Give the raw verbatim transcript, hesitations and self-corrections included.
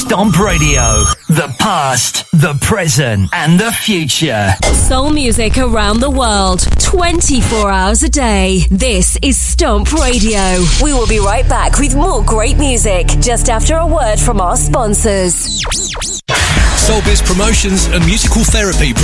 Stomp Radio. The past, the present, and the future. Soul music around the world, twenty-four hours a day. This is Stomp Radio. We will be right back with more great music just after a word from our sponsors. Soulbiz Promotions and Musical Therapy